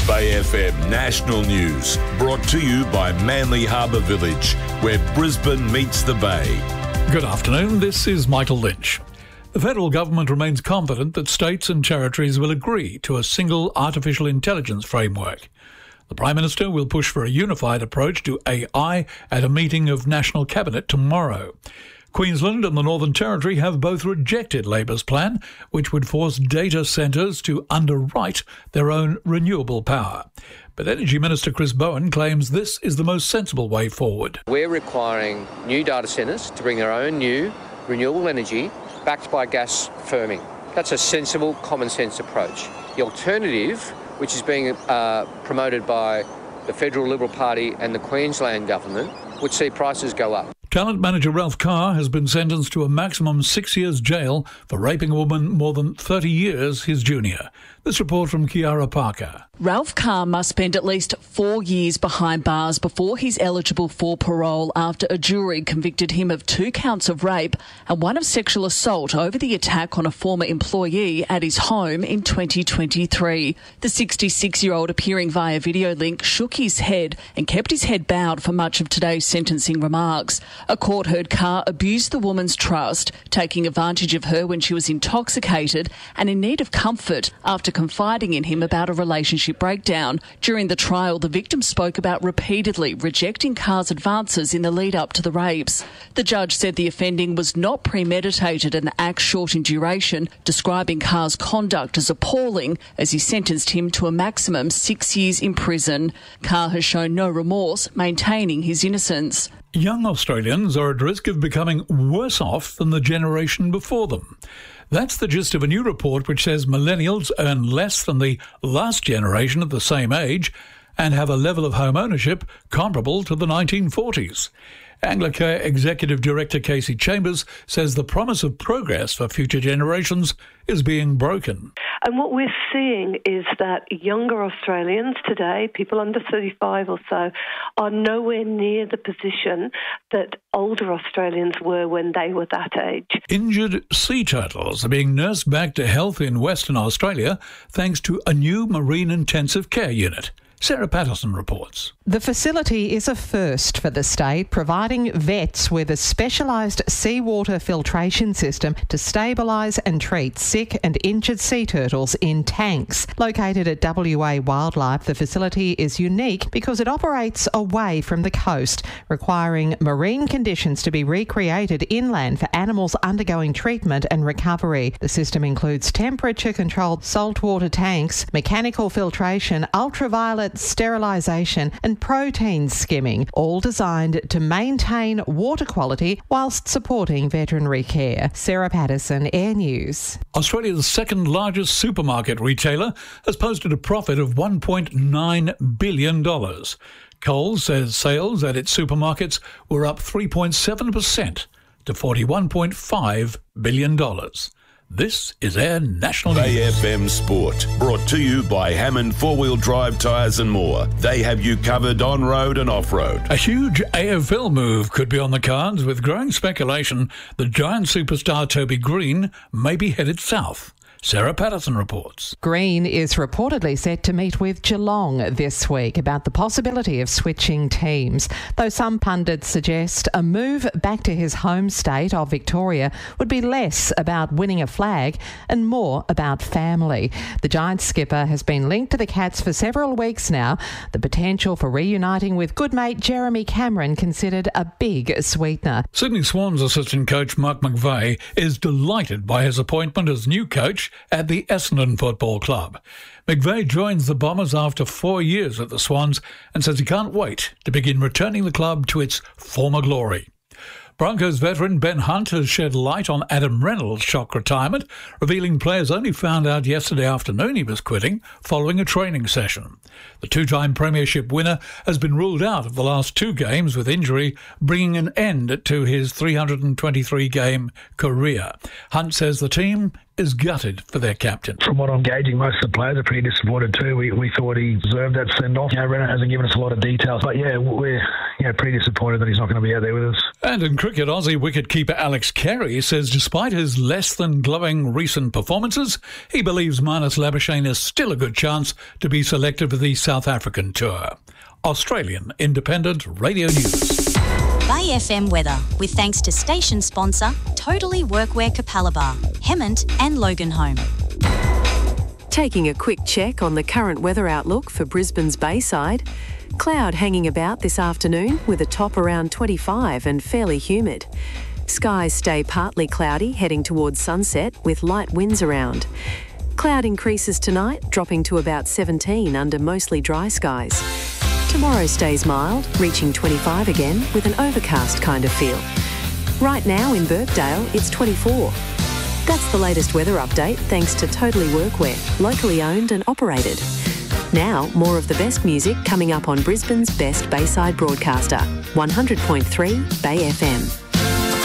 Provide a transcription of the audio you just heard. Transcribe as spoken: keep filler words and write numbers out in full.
Bay F M National News, brought to you by Manly Harbour Village, where Brisbane meets the Bay. Good afternoon, this is Michael Lynch. The federal government remains confident that states and territories will agree to a single artificial intelligence framework. The Prime Minister will push for a unified approach to A I at a meeting of National Cabinet tomorrow. Queensland and the Northern Territory have both rejected Labor's plan, which would force data centres to underwrite their own renewable power. But Energy Minister Chris Bowen claims this is the most sensible way forward. We're requiring new data centres to bring their own new renewable energy backed by gas firming. That's a sensible, common sense approach. The alternative, which is being uh, promoted by the Federal Liberal Party and the Queensland Government, would see prices go up. Talent manager Ralph Carr has been sentenced to a maximum six years jail for raping a woman more than thirty years his junior. This report from Kiara Parker. Ralph Carr must spend at least four years behind bars before he's eligible for parole after a jury convicted him of two counts of rape and one of sexual assault over the attack on a former employee at his home in twenty twenty-three. The sixty-six-year-old, appearing via video link, shook his head and kept his head bowed for much of today's sentencing remarks. A court heard Carr abused the woman's trust, taking advantage of her when she was intoxicated and in need of comfort after confiding in him about a relationship breakdown. During the trial, the victim spoke about repeatedly rejecting Carr's advances in the lead-up to the rapes. The judge said the offending was not premeditated and the act short in duration, describing Carr's conduct as appalling as he sentenced him to a maximum six years in prison. Carr has shown no remorse, maintaining his innocence. Young Australians are at risk of becoming worse off than the generation before them. That's the gist of a new report which says millennials earn less than the last generation of the same age and have a level of home ownership comparable to the nineteen forties. Anglicare Executive Director Casey Chambers says the promise of progress for future generations is being broken. And what we're seeing is that younger Australians today, people under thirty-five or so, are nowhere near the position that older Australians were when they were that age. Injured sea turtles are being nursed back to health in Western Australia thanks to a new marine intensive care unit. Sarah Patterson reports. The facility is a first for the state, providing vets with a specialised seawater filtration system to stabilise and treat sick and injured sea turtles in tanks. Located at W A Wildlife, the facility is unique because it operates away from the coast, requiring marine conditions to be recreated inland for animals undergoing treatment and recovery. The system includes temperature-controlled saltwater tanks, mechanical filtration, ultraviolet sterilisation and protein skimming, all designed to maintain water quality whilst supporting veterinary care. Sarah Patterson, Air News. Australia's second largest supermarket retailer has posted a profit of one point nine billion dollars. Coles says sales at its supermarkets were up three point seven percent to forty-one point five billion dollars. This is Air National News. Bay F M Sport, brought to you by Hammond Four-Wheel Drive Tyres and More. They have you covered on-road and off-road. A huge A F L move could be on the cards, with growing speculation that giant superstar Toby Green may be headed south. Sarah Patterson reports. Green is reportedly set to meet with Geelong this week about the possibility of switching teams, though some pundits suggest a move back to his home state of Victoria would be less about winning a flag and more about family. The Giants skipper has been linked to the Cats for several weeks now. The potential for reuniting with good mate Jeremy Cameron considered a big sweetener. Sydney Swans assistant coach Mark McVeigh is delighted by his appointment as new coach at the Essendon Football Club. McVeigh joins the Bombers after four years at the Swans and says he can't wait to begin returning the club to its former glory. Broncos veteran Ben Hunt has shed light on Adam Reynolds' shock retirement, revealing players only found out yesterday afternoon he was quitting following a training session. The two-time premiership winner has been ruled out of the last two games with injury, bringing an end to his three hundred twenty-three game career. Hunt says the team is gutted for their captain. From what I'm gauging, most of the players are pretty disappointed too. We we thought he deserved that send-off. You know, Reynolds hasn't given us a lot of details, but yeah, we're you know, pretty disappointed that he's not going to be out there with us. And in cricket, Aussie wicketkeeper Alex Carey says despite his less than glowing recent performances, he believes Marnus Labuschagne has still a good chance to be selected for the South African tour. Australian Independent Radio News. Bay F M weather, with thanks to station sponsor Totally Workwear Capalaba, Hemmant and Loganholme. Taking a quick check on the current weather outlook for Brisbane's Bayside. Cloud hanging about this afternoon with a top around twenty-five and fairly humid. Skies stay partly cloudy heading towards sunset with light winds around. Cloud increases tonight, dropping to about seventeen under mostly dry skies. Tomorrow stays mild, reaching twenty-five again with an overcast kind of feel. Right now in Birkdale, it's twenty-four. That's the latest weather update thanks to Totally Workwear, locally owned and operated. Now, more of the best music coming up on Brisbane's best Bayside broadcaster, one hundred point three Bay F M.